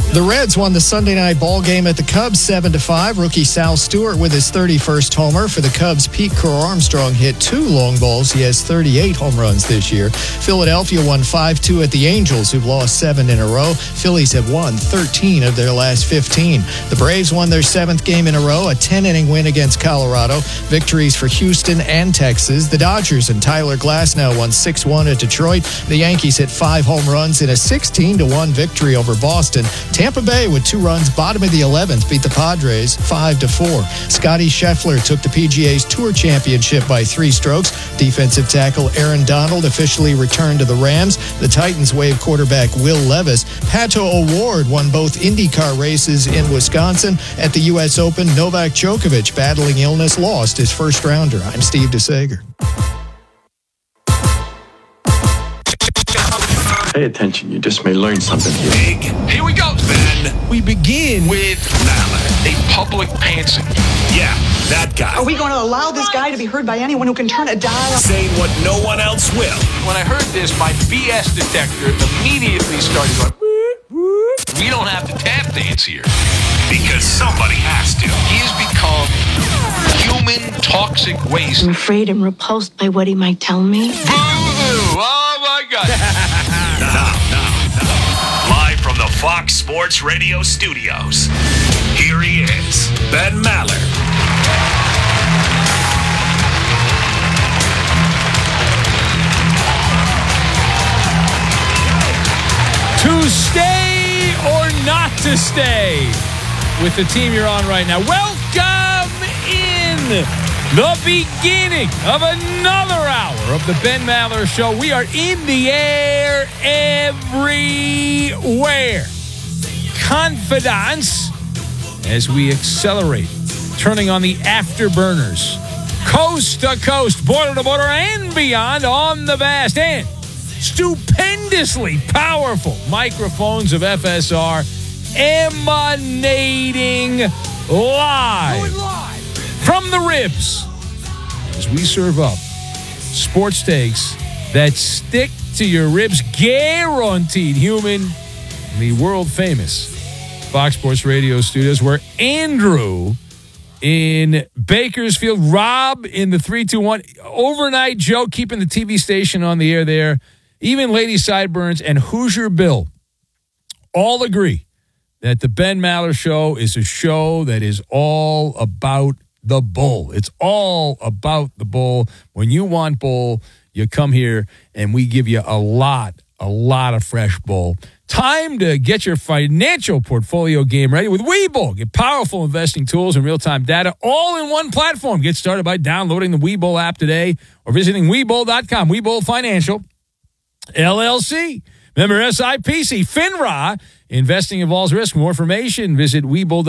The Reds won the Sunday night ball game at the Cubs 7-5. Rookie Sal Stewart with his 31st homer. For the Cubs, Pete Crow-Armstrong hit 2 long balls. He has 38 home runs this year. Philadelphia won 5-2 at the Angels, who've lost 7 in a row. Phillies have won 13 of their last 15. The Braves won their 7th game in a row, a 10-inning win against Colorado. Victories for Houston and Texas. The Dodgers and Tyler Glasnow won 6-1 at Detroit. The Yankees hit 5 home runs in a 16-1 victory over Boston. Tampa Bay, with 2 runs, bottom of the 11th, beat the Padres 5-4. Scotty Scheffler took the PGA's Tour Championship by 3 strokes. Defensive tackle Aaron Donald officially returned to the Rams. The Titans waived quarterback Will Levis. Pato O'Ward won both IndyCar races in Wisconsin. At the U.S. Open, Novak Djokovic, battling illness, lost his first rounder. I'm Steve DeSager. Pay attention, you just may learn something here. Here we go, Ben. We begin with Maller, a public pantser. Yeah, that guy. Are we going to allow this guy to be heard by anyone who can turn a dial? Saying what no one else will. When I heard this, my BS detector immediately started going, we don't have to tap dance here. Because somebody has to. He has become human toxic waste. I'm afraid I'm repulsed by what he might tell me. Boo-hoo! Oh, my God. Now, live from the Fox Sports Radio studios, here he is, Ben Maller. To stay or not to stay with the team you're on right now. Welcome in the beginning of another hour of the Ben Maller Show. We are in the air everywhere. Confidence as we accelerate, turning on the afterburners, coast to coast, border to border, and beyond on the vast and stupendously powerful microphones of FSR, emanating live from the ribs as we serve up sports takes that stick to your ribs, guaranteed, human, the world famous Fox Sports Radio studios, where Andrew in Bakersfield, Rob in the 321, overnight Joe keeping the TV station on the air there, even Lady Sideburns and Hoosier Bill all agree that the Ben Maller Show is a show that is all about the bull. It's all about the bull. When you want bull, you come here and we give you a lot of fresh bull. Time to get your financial portfolio game ready with Webull. Get powerful investing tools and real-time data all in one platform. Get started by downloading the Webull app today or visiting Webull.com. Webull Financial, LLC. Member SIPC. FINRA. Investing involves risk. More information, visit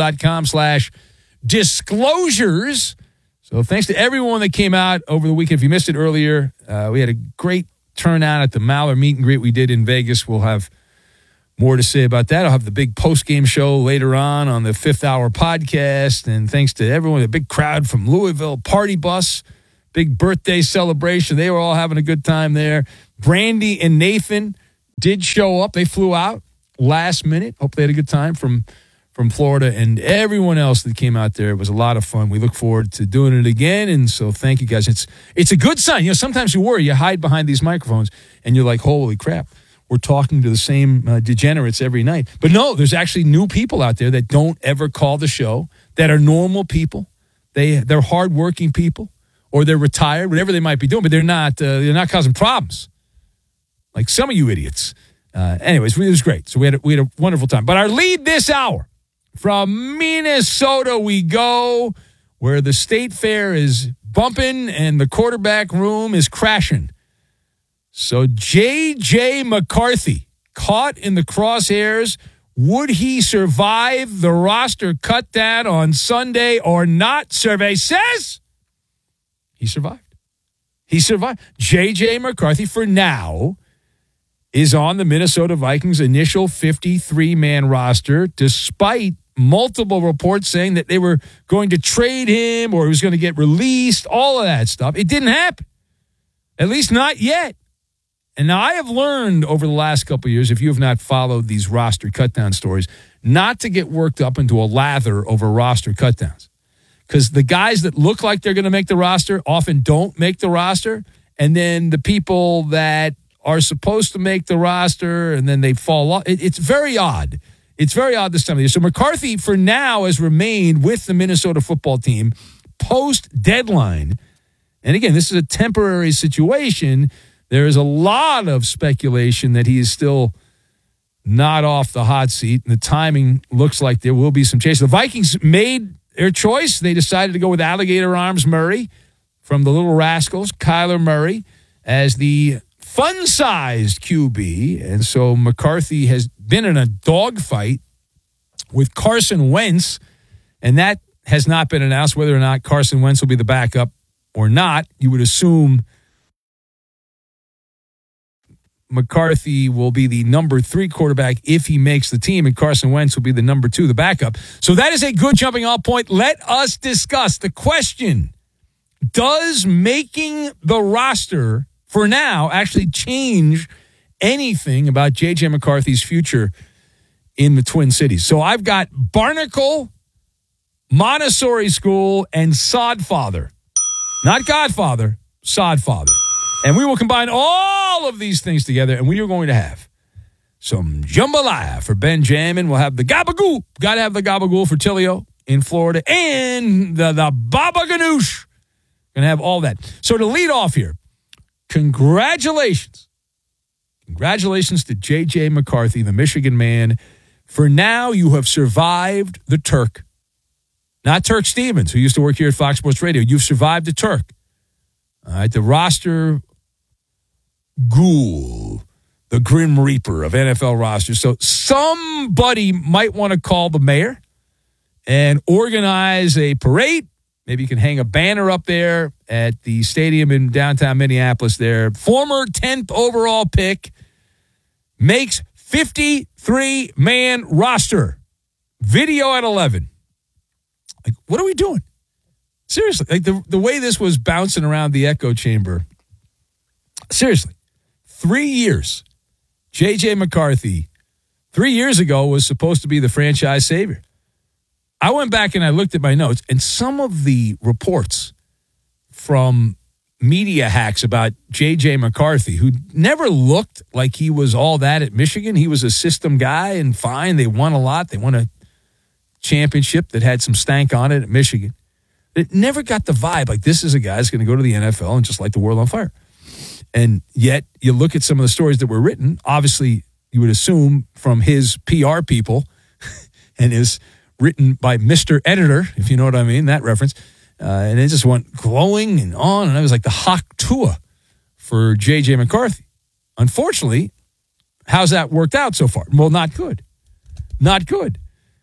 Webull.com/disclosures. So thanks to everyone that came out over the weekend. If you missed it earlier, we had a great turnout at the Maller meet and greet we did in Vegas. We'll have more to say about that. I'll have the big post-game show later on the 5th Hour podcast. And thanks to everyone, a big crowd from Louisville, party bus, big birthday celebration. They were all having a good time there. Brandy and Nathan did show up. They flew out last minute. Hope they had a good time from Florida, and everyone else that came out there. It was a lot of fun. We look forward to doing it again, and so thank you guys. It's a good sign. You know, sometimes you worry. You hide behind these microphones, and you're like, holy crap, we're talking to the same degenerates every night. But no, there's actually new people out there that don't ever call the show, that are normal people. They're hardworking people, or they're retired, whatever they might be doing, but they're not causing problems like some of you idiots. Anyways, it was great. So we had a wonderful time. But our lead this hour, from Minnesota we go, where the State Fair is bumping and the quarterback room is crashing. So J.J. McCarthy, caught in the crosshairs. Would he survive the roster cut down on Sunday or not? Survey says he survived. He survived. J.J. McCarthy, for now, is on the Minnesota Vikings' initial 53-man roster, despite multiple reports saying that they were going to trade him or he was going to get released, all of that stuff. It didn't happen. At least not yet. And now I have learned over the last couple of years, if you have not followed these roster cutdown stories, not to get worked up into a lather over roster cutdowns. Because the guys that look like they're going to make the roster often don't make the roster. And then the people that are supposed to make the roster and then they fall off. It's very odd. It's very odd this time of year. So McCarthy, for now, has remained with the Minnesota football team post-deadline. And again, this is a temporary situation. There is a lot of speculation that he is still not off the hot seat, and the timing looks like there will be some change. The Vikings made their choice. They decided to go with Alligator Arms Murray from the Little Rascals, Kyler Murray, as the fun-sized QB. And so McCarthy has been in a dogfight with Carson Wentz, and that has not been announced whether or not Carson Wentz will be the backup or not. You would assume McCarthy will be the number 3 quarterback if he makes the team, and Carson Wentz will be the number 2, the backup. So that is a good jumping off point. Let us discuss the question. Does making the roster for now actually change anything about J.J. McCarthy's future in the Twin Cities? So I've got Barnacle, Montessori School, and Sodfather. Not Godfather, Sodfather. And we will combine all of these things together, and we are going to have some jambalaya for Benjamin. We'll have the gabagool. Got to have the gabagool for Tilio in Florida, and the baba ganoush. Going to have all that. So to lead off here, congratulations. Congratulations to J.J. McCarthy, the Michigan man. For now, you have survived the Turk. Not Turk Stevens, who used to work here at Fox Sports Radio. You've survived the Turk. All right, the roster ghoul, the Grim Reaper of NFL rosters. So somebody might want to call the mayor and organize a parade. Maybe you can hang a banner up there at the stadium in downtown Minneapolis there. Former 10th overall pick makes 53-man roster. Video at 11. Like, what are we doing? Seriously, like the way this was bouncing around the echo chamber. Seriously, 3 years. J.J. McCarthy, 3 years ago, was supposed to be the franchise savior. I went back and I looked at my notes, and some of the reports from media hacks about J.J. McCarthy, who never looked like he was all that at Michigan. He was a system guy, and fine, they won a lot. They won a championship that had some stank on it at Michigan. It never got the vibe like this is a guy that's going to go to the NFL and just light the world on fire. And yet, you look at some of the stories that were written, obviously, you would assume from his PR people and is written by Mr. Editor, if you know what I mean, that reference. And it just went glowing and on, and it was like the Hawk Tua for J.J. McCarthy. Unfortunately, how's that worked out so far? Well, not good. Not good.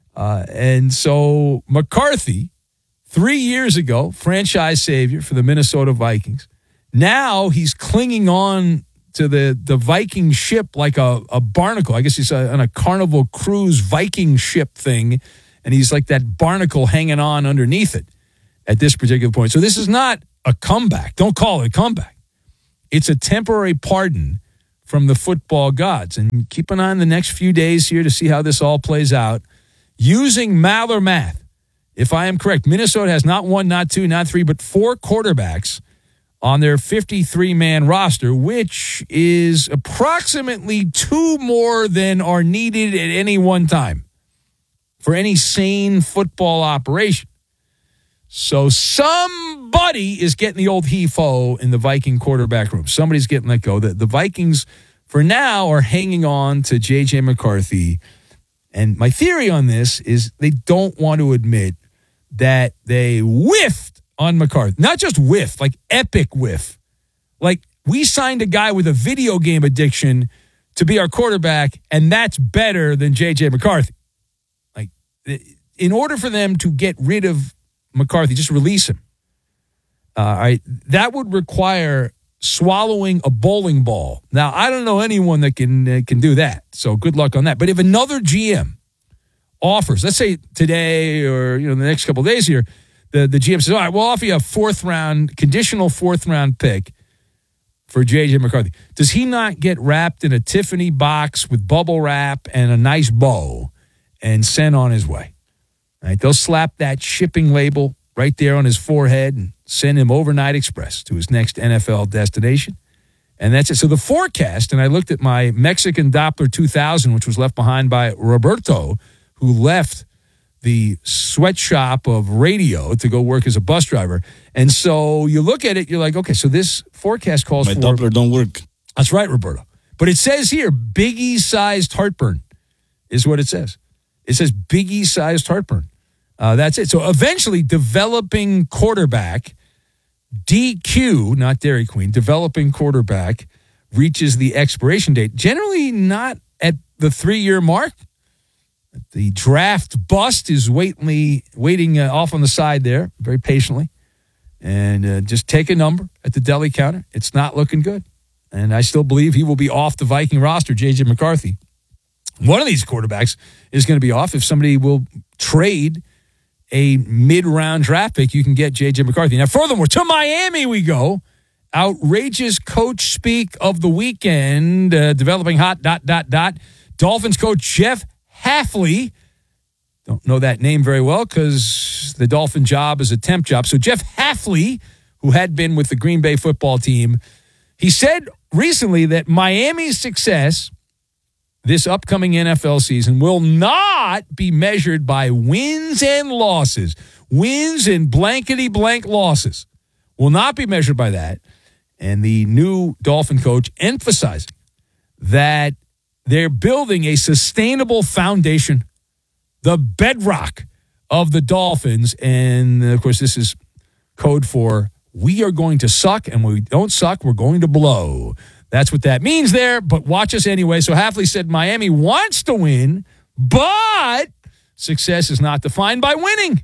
And so McCarthy, 3 years ago, franchise savior for the Minnesota Vikings. Now he's clinging on to the Viking ship like a barnacle. I guess he's on a Carnival Cruise Viking ship thing, and he's like that barnacle hanging on underneath it at this particular point. So this is not a comeback. Don't call it a comeback. It's a temporary pardon from the football gods. And keep an eye on the next few days here to see how this all plays out. Using Maller math, if I am correct, Minnesota has not one, not two, not three, but 4 quarterbacks on their 53-man roster, which is approximately 2 more than are needed at any one time for any sane football operation. So somebody is getting the old he-fo in the Viking quarterback room. Somebody's getting let go. The Vikings, for now, are hanging on to J.J. McCarthy. And my theory on this is they don't want to admit that they whiffed on McCarthy. Not just whiff, like epic whiff. Like, we signed a guy with a video game addiction to be our quarterback, and that's better than J.J. McCarthy. Like, in order for them to get rid of McCarthy, just release him. That would require swallowing a bowling ball. Now, I don't know anyone that can do that, so good luck on that. But if another GM offers, let's say today or the next couple of days here, the GM says, all right, we'll offer you a conditional fourth round pick for J.J. McCarthy. Does he not get wrapped in a Tiffany box with bubble wrap and a nice bow and sent on his way? Right? They'll slap that shipping label right there on his forehead and send him overnight express to his next NFL destination. And that's it. So the forecast, and I looked at my Mexican Doppler 2000, which was left behind by Roberto, who left the sweatshop of radio to go work as a bus driver. And so you look at it, you're like, okay, so this forecast calls my for... My Doppler don't work. That's right, Roberto. But it says here, Biggie-sized heartburn is what it says. It says Biggie-sized heartburn. That's it. So eventually, developing quarterback, DQ, not Dairy Queen, developing quarterback reaches the expiration date. Generally not at the 3-year mark. The draft bust is waiting off on the side there very patiently. And just take a number at the deli counter. It's not looking good. And I still believe he will be off the Viking roster, J.J. McCarthy. One of these quarterbacks is going to be off. If somebody will trade a mid-round draft pick, you can get J.J. McCarthy. Now, furthermore, to Miami we go. Outrageous coach speak of the weekend, developing hot, ... Dolphins coach Jeff Hafley. Don't know that name very well because the Dolphin job is a temp job. So Jeff Hafley, who had been with the Green Bay football team, he said recently that Miami's success this upcoming NFL season will not be measured by wins and losses. Wins and blankety-blank losses will not be measured by that. And the new Dolphin coach emphasizing that they're building a sustainable foundation, the bedrock of the Dolphins. And, of course, this is code for we are going to suck, and when we don't suck, we're going to blow. That's what that means there, but watch us anyway. So Hafley said Miami wants to win, but success is not defined by winning.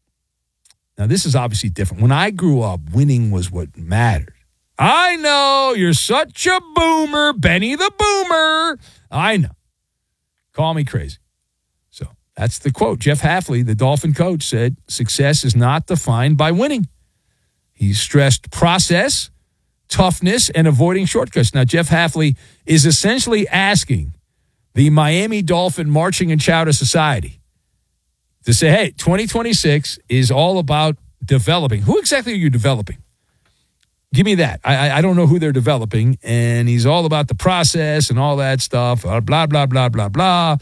Now, this is obviously different. When I grew up, winning was what mattered. I know, you're such a boomer, Benny the Boomer. I know. Call me crazy. So that's the quote. Jeff Hafley, the Dolphin coach, said success is not defined by winning. He stressed process, toughness, and avoiding shortcuts. Now, Jeff Hafley is essentially asking the Miami Dolphin Marching and Chowder Society to say, hey, 2026 is all about developing. Who exactly are you developing? Give me that. I don't know who they're developing, and he's all about the process and all that stuff, blah, blah, blah, blah, blah.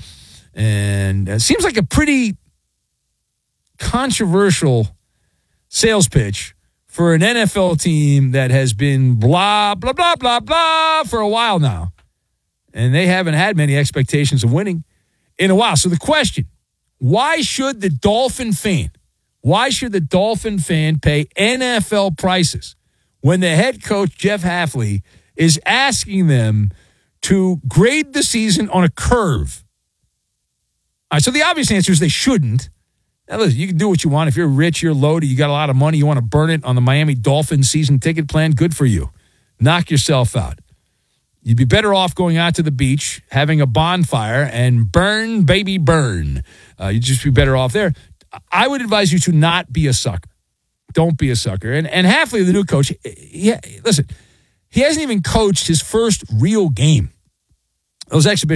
And it seems like a pretty controversial sales pitch for an NFL team that has been blah, blah, blah, blah, blah for a while now. And they haven't had many expectations of winning in a while. So the question, why should the Dolphin fan pay NFL prices when the head coach, Jeff Hafley, is asking them to grade the season on a curve? All right, so the obvious answer is they shouldn't. Now, listen, you can do what you want. If you're rich, you're loaded, you got a lot of money, you want to burn it on the Miami Dolphins season ticket plan, good for you. Knock yourself out. You'd be better off going out to the beach, having a bonfire, and burn, baby, burn. You'd just be better off there. I would advise you to not be a sucker. Don't be a sucker. And Hafley, the new coach, listen, he hasn't even coached his first real game. Those exhibitions